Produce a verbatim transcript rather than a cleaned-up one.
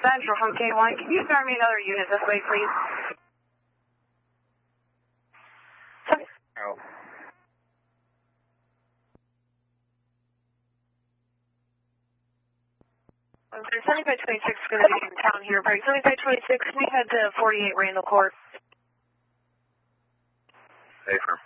Central from K one. Can you start me another unit this way, please? Oh. seventy-five twenty-six is going to be in town here. Break seventy-five twenty-six, we head to forty-eight Randall Court. Safer.